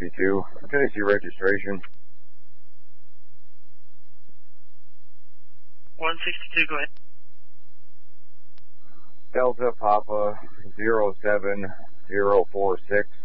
162. Can I see registration? 162, go ahead. Delta Papa 07046.